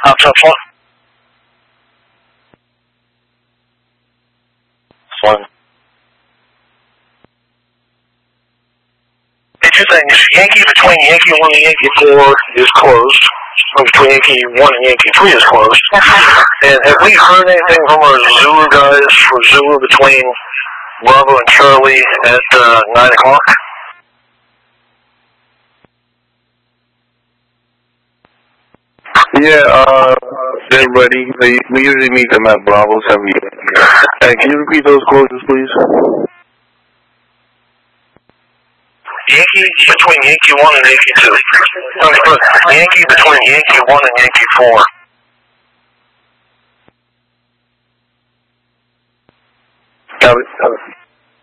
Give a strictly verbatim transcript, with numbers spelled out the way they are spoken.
Hops up one. One. Hey, two things. Yankee between Yankee one and Yankee four is closed. Between Yankee one and Yankee three is closed. And have we heard anything from our Zulu guys for Zulu between Bravo and Charlie at uh, nine o'clock? Yeah, uh, they're ready. They, we usually meet them at Bravo seventy. Hey, can you repeat those closes, please? Yankee between Yankee one and Yankee two. No, Yankee between Yankee one and Yankee four.